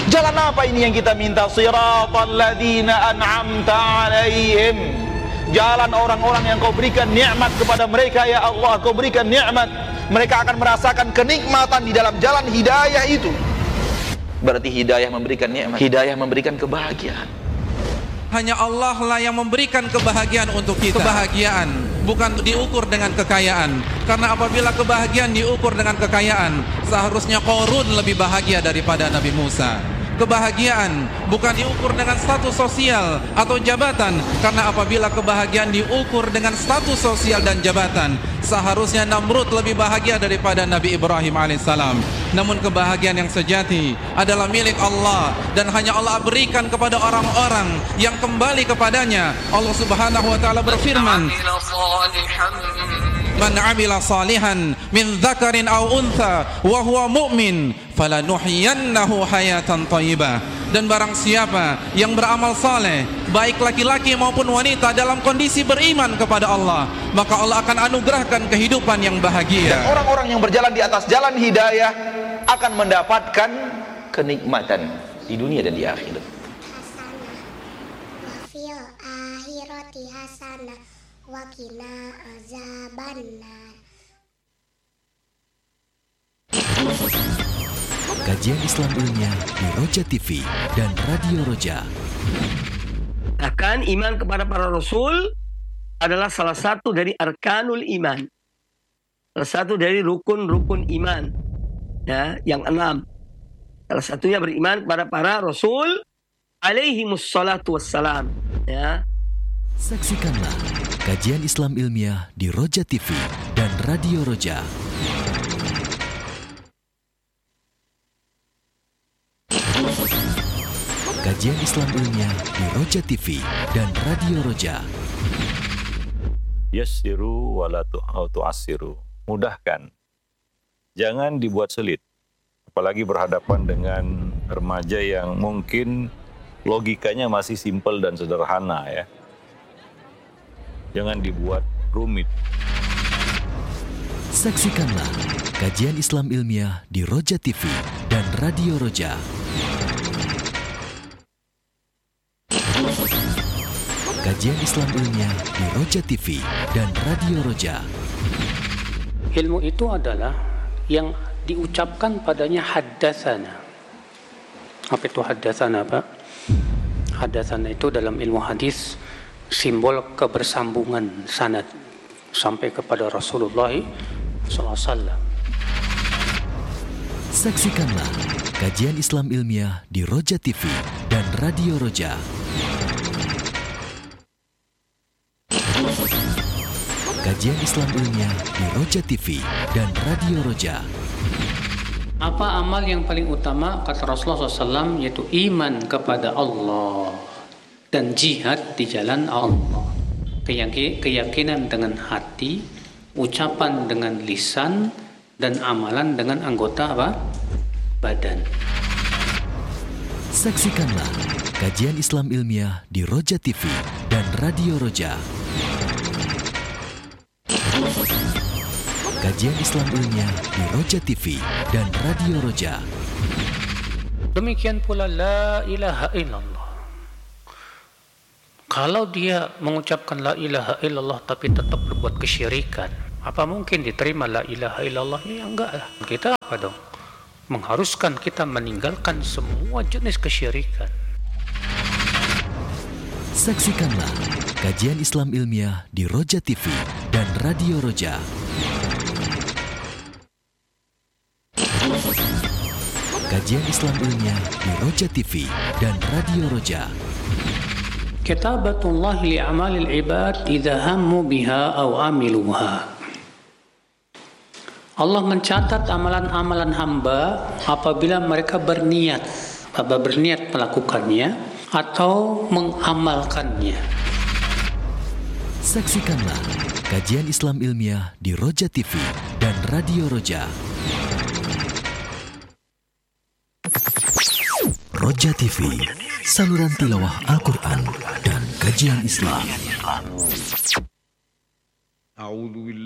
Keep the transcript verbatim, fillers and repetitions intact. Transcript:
Jalan apa ini yang kita minta? Siratal ladzina an'amta alaihim, jalan orang-orang yang kau berikan nikmat kepada mereka ya Allah. Kau berikan nikmat, mereka akan merasakan kenikmatan di dalam jalan hidayah itu. Berarti hidayah memberikan nikmat, hidayah memberikan kebahagiaan. Hanya Allah lah yang memberikan kebahagiaan untuk kita. Kebahagiaan bukan diukur dengan kekayaan, karena apabila kebahagiaan diukur dengan kekayaan, seharusnya Qarun lebih bahagia daripada Nabi Musa. Kebahagiaan bukan diukur dengan status sosial atau jabatan, karena apabila kebahagiaan diukur dengan status sosial dan jabatan, seharusnya Namrud lebih bahagia daripada Nabi Ibrahim alaihissalam. Namun kebahagiaan yang sejati adalah milik Allah, dan hanya Allah berikan kepada orang-orang yang kembali kepadanya. Allah Subhanahu wa taala berfirman, "Man 'amila salihan min dzakarin aw untha wa huwa mu'min falanuhyiyannahu hayatan thayyibah." Dan barang siapa yang beramal saleh, baik laki-laki maupun wanita, dalam kondisi beriman kepada Allah, maka Allah akan anugerahkan kehidupan yang bahagia. Dan orang-orang yang berjalan di atas jalan hidayah akan mendapatkan kenikmatan di dunia dan di akhirat. Wafil akhirati hasanah wa qina azabannar. Kajian Islam ilmiah di Roja T V dan Radio Roja. Akan iman kepada para rasul adalah salah satu dari arkanul iman, salah satu dari rukun-rukun iman, ya, yang enam. Salah satunya beriman kepada para rasul alaihimus salatu wassalam, ya. Saksikanlah kajian Islam ilmiah di Roja T V dan Radio Roja. Kajian Islam ilmiah di Roja T V dan Radio Roja. Yassiru wala tu'assiru. Mudahkan, jangan dibuat sulit. Apalagi berhadapan dengan remaja yang mungkin logikanya masih simpel dan sederhana, ya. Jangan dibuat rumit. Saksikanlah kajian Islam ilmiah di Roja T V dan Radio Roja. Kajian Islam ilmiah di Roja T V dan Radio Roja. Ilmu itu adalah yang diucapkan padanya haddatsana. Apa itu haddatsana, Pak? Haddatsana itu dalam ilmu hadis simbol kebersambungan sanad sampai kepada Rasulullah sallallahu alaihi wasallam. Saksikanlah kajian Islam ilmiah di Roja T V dan Radio Roja. Kajian Islam ilmiah di Roja T V dan Radio Roja. Apa amal yang paling utama kata Rasulullah shallallahu alaihi wasallam, yaitu iman kepada Allah dan jihad di jalan Allah. Keyakinan dengan hati, ucapan dengan lisan, dan amalan dengan anggota apa? Badan. Saksikanlah kajian Islam ilmiah di Roja T V dan Radio Roja. Kajian Islam ilmiah di Roja T V dan Radio Roja. Demikian pula la ilaha illallah. Kalau dia mengucapkan la ilaha illallah tapi tetap berbuat kesyirikan, apa mungkin diterima la ilaha illallah? Ya enggak lah. Kita apa dong? Mengharuskan kita meninggalkan semua jenis kesyirikan. Saksikanlah kajian Islam ilmiah di Roja T V dan Radio Roja. Kajian Islam ilmiah di Roja T V dan Radio Roja. Kitabatullah li amalil ibad idza hammu biha aw amiluha. Allah mencatat amalan-amalan hamba apabila mereka berniat, apa berniat melakukannya atau mengamalkannya. Saksikanlah kajian Islam ilmiah di Roja T V dan Radio Roja. Roja T V, saluran tilawah Al-Quran dan kajian Islam.